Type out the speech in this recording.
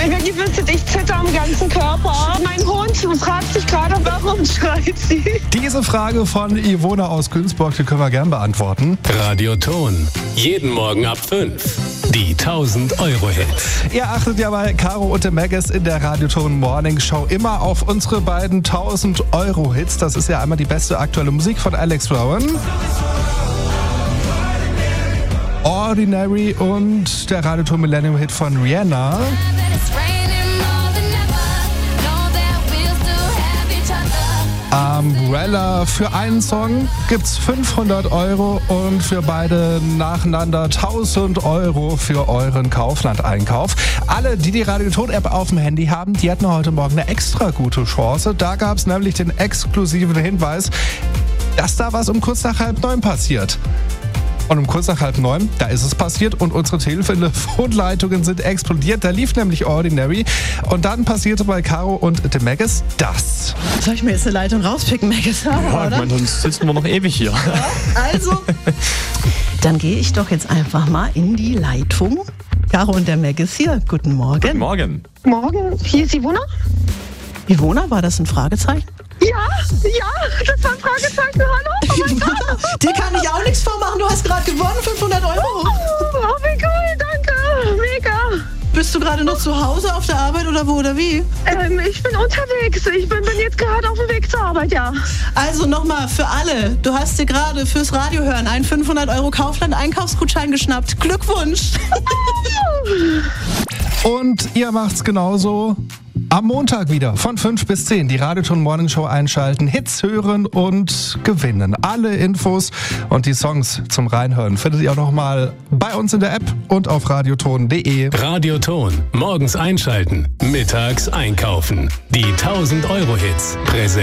Energie wisset, ich zitter am ganzen Körper. Mein Hund fragt sich gerade, warum schreit sie? Diese Frage von Ivona aus Günzburg, die können wir gern beantworten. Radioton. Jeden Morgen ab 5. Die 1000-Euro-Hits. Ihr achtet ja bei Caro und dem Maggis in der Radioton Morning Show immer auf unsere beiden 1000-Euro-Hits. Das ist ja einmal die beste aktuelle Musik von Alex Brown. Ordinary und der Radioton Millennium Hit von Rihanna. Umbrella. Für einen Song gibt's 500 Euro und für beide nacheinander 1000 Euro für euren Kaufland-Einkauf. Alle, die die Radioton-App auf dem Handy haben, die hatten heute Morgen eine extra gute Chance. Da gab's nämlich den exklusiven Hinweis, dass da was um kurz nach 8:30 passiert. Und um kurz nach 8:30, da ist es passiert und unsere Telefonleitungen sind explodiert. Da lief nämlich Ordinary und dann passierte bei Caro und dem Maggis das. Soll ich mir jetzt eine Leitung rauspicken, Maggis? Ja, ich meine, sonst sitzen wir noch ewig hier. Ja, also, dann gehe ich doch jetzt einfach mal in die Leitung. Caro und der Maggis hier. Guten Morgen. Guten Morgen. Morgen, hier ist Ivona. Ivona, war das ein Fragezeichen? Ja, das war ein Fragezeichen. Hallo? Oh mein Gott. Dir kann ich auch nichts vormachen. Du hast gerade gewonnen, 500 Euro. Oh, wie cool, danke. Mega. Bist du gerade noch zu Hause auf der Arbeit oder wo oder wie? Ich bin unterwegs. Ich bin jetzt gerade auf dem Weg zur Arbeit, ja. Also nochmal für alle. Du hast dir gerade fürs Radio hören einen 500 Euro Kaufland-Einkaufsgutschein geschnappt. Glückwunsch. Und ihr macht's genauso. Am Montag wieder von 5 bis 10 die Radioton Morning Show einschalten, Hits hören und gewinnen. Alle Infos und die Songs zum Reinhören findet ihr auch nochmal bei uns in der App und auf radioton.de. Radioton. Morgens einschalten, mittags einkaufen. Die 1000-Euro-Hits. Präsent.